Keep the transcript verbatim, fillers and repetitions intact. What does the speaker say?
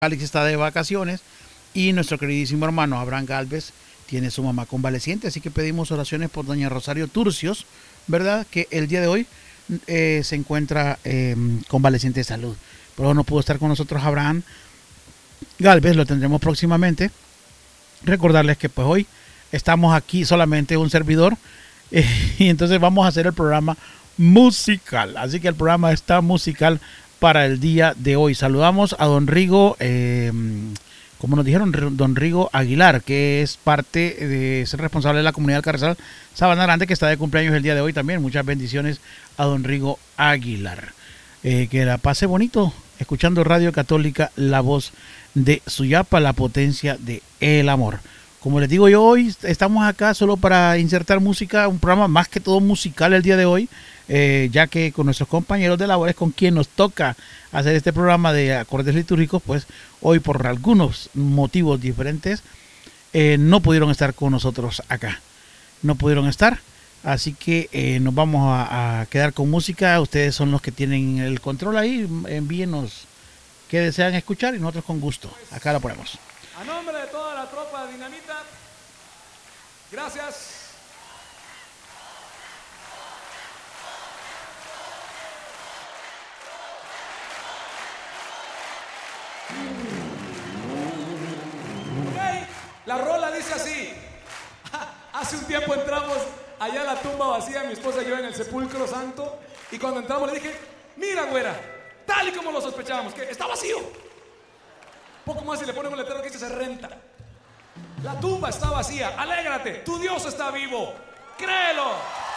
Alex está de vacaciones y nuestro queridísimo hermano Abraham Galvez tiene su mamá convaleciente, así que pedimos oraciones por doña Rosario Turcios, ¿verdad? Que el día de hoy eh, se encuentra eh, convaleciente de salud, pero no pudo estar con nosotros Abraham Galvez, lo tendremos próximamente. Recordarles que pues hoy estamos aquí solamente un servidor eh, y entonces vamos a hacer el programa musical, así que el programa está musical para el día de hoy. Saludamos a don Rigo, eh, como nos dijeron, don Rigo Aguilar, que es parte de ser responsable de la comunidad del Carrizal Sabana Grande, que está de cumpleaños el día de hoy también. Muchas bendiciones a don Rigo Aguilar. Eh, que la pase bonito escuchando Radio Católica, la voz de Suyapa, la potencia de el amor. Como les digo yo, hoy estamos acá solo para insertar música, un programa más que todo musical el día de hoy, eh, ya que con nuestros compañeros de labores con quien nos toca hacer este programa de acordes litúrgicos, pues hoy por algunos motivos diferentes eh, no pudieron estar con nosotros acá, no pudieron estar, así que eh, nos vamos a, a quedar con música. Ustedes son los que tienen el control ahí, envíenos qué desean escuchar y nosotros con gusto, acá la ponemos. A nombre de toda la tropa de Dinamita, gracias. Ok, la rola dice así. Hace un tiempo entramos allá a la tumba vacía, mi esposa y yo en el sepulcro santo, y cuando entramos le dije, mira güera, tal y como lo sospechábamos, que está vacío. Poco más y le ponen un letrero que dice se renta. La tumba está vacía, alégrate, tu Dios está vivo, créelo.